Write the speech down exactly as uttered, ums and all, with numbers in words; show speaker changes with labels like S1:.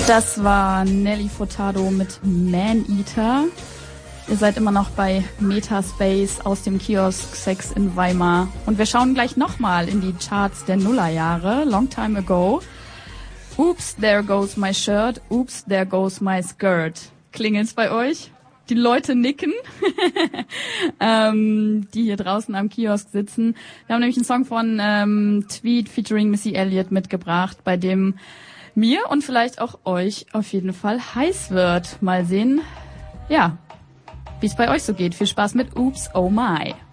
S1: Das war Nelly Furtado mit Man Eater. Ihr seid immer noch bei Metaspace aus dem Kiosk Sex in Weimar. Und wir schauen gleich nochmal in die Charts der Nullerjahre. Long time ago. Oops, there goes my shirt. Oops, there goes my skirt. Klingelt's bei euch? Die Leute nicken, ähm, die hier draußen am Kiosk sitzen. Wir haben nämlich einen Song von ähm, Tweet featuring Missy Elliott mitgebracht, bei dem mir und vielleicht auch euch auf jeden Fall heiß wird. Mal sehen, ja, wie es bei euch so geht. Viel Spaß mit Oops, oh my.